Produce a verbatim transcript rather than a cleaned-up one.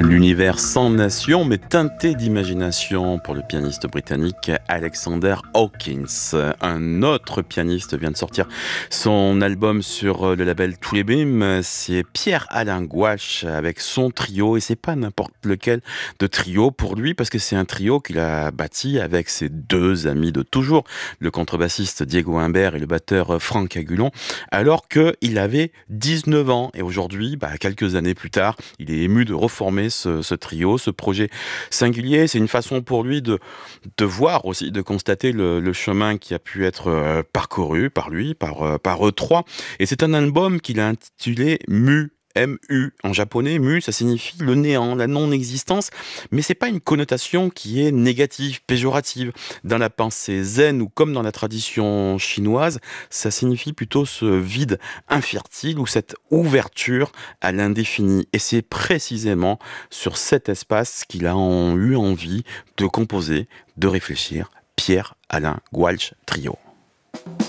L'univers sans nation mais teinté d'imagination pour le pianiste britannique Alexander Hawkins. Un autre pianiste vient de sortir son album sur le label Tous les Bim. C'est Pierre-Alain Gouache avec son trio, et c'est pas n'importe lequel de trio pour lui, parce que c'est un trio qu'il a bâti avec ses deux amis de toujours, le contrebassiste Diego Imbert et le batteur Franck Agulon, alors qu'il avait dix-neuf ans. Et aujourd'hui, bah, quelques années plus tard, il est ému de reformer ce, ce trio, ce projet singulier. C'est une façon pour lui de, de voir aussi, de constater le, le chemin qui a pu être euh, parcouru par lui, par, euh, par eux trois. Et c'est un album qu'il a intitulé Mu. M U en japonais. Mu, ça signifie le néant, la non-existence, mais c'est pas une connotation qui est négative, péjorative. Dans la pensée zen ou comme dans la tradition chinoise, ça signifie plutôt ce vide infertile ou cette ouverture à l'indéfini. Et c'est précisément sur cet espace qu'il a en- eu envie de composer, de réfléchir. Pierre-Alain Gouache Trio.